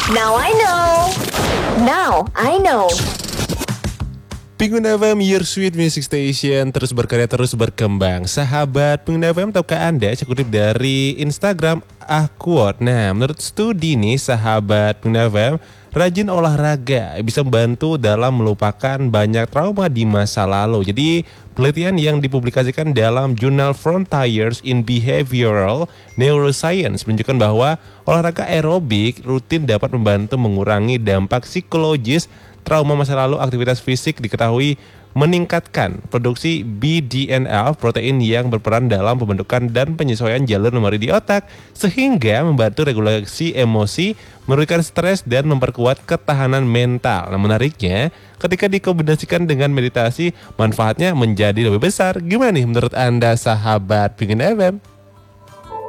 Now I know. Now I know. Pengguna FM, your sweet music station, terus berkarya, terus berkembang. Sahabat Pengguna FM, tahukah Anda, saya kutip dari Instagram Awkward. Nah, menurut studi nih, sahabat Pengguna FM, rajin olahraga bisa membantu dalam melupakan banyak trauma di masa lalu. Jadi, penelitian yang dipublikasikan dalam jurnal Frontiers in Behavioral Neuroscience menunjukkan bahwa olahraga aerobik rutin dapat membantu mengurangi dampak psikologis trauma masa lalu. Aktivitas fisik diketahui meningkatkan produksi BDNF, protein yang berperan dalam pembentukan dan penyesuaian jalur memori di otak, sehingga membantu regulasi emosi, menurunkan stres, dan memperkuat ketahanan mental. Nah, menariknya, ketika dikombinasikan dengan meditasi, manfaatnya menjadi lebih besar. Gimana nih menurut Anda, sahabat Pingin FM?